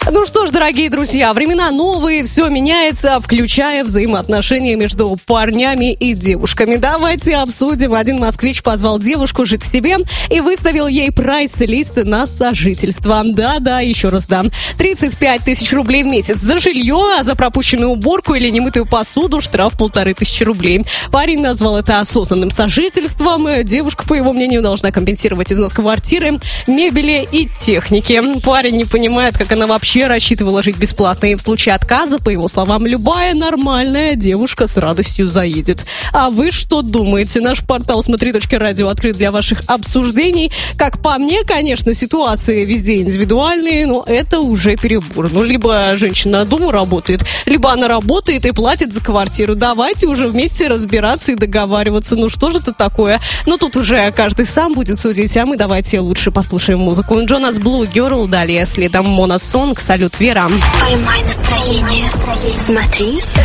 Ну что ж, дорогие друзья, времена новые, все меняется, включая взаимоотношения между парнями и девушками. Давайте обсудим. Один москвич позвал девушку жить к себе и выставил ей прайс-листы на сожительство. Да, еще раз дам. 35 тысяч рублей в месяц за жилье, а за пропущенную уборку или немытую посуду штраф 1500 рублей. Парень назвал это осознанным сожительством. Девушка, по его мнению, должна компенсировать износ квартиры, мебели и техники. Парень не понимает, как она вообще рассчитывала жить бесплатно, и в случае отказа, по его словам, любая нормальная девушка с радостью заедет. А вы что думаете? Наш портал смотри.радио открыт для ваших обсуждений. Как по мне, конечно, ситуации везде индивидуальные, но это уже перебор. Ну, либо женщина дома работает, либо она работает и платит за квартиру. Давайте уже вместе разбираться и договариваться. Ну, что же это такое? Ну, тут уже каждый сам будет судить, а мы давайте лучше послушаем музыку. Джонас Blue Girl, далее следом Mona Song. Салют, Вера. Поймай настроение. Смотри